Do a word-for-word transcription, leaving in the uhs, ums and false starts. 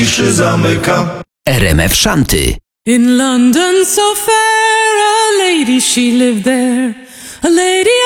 ciszy zamyka. R M F Shanty. In London so fair a lady she lived there, a lady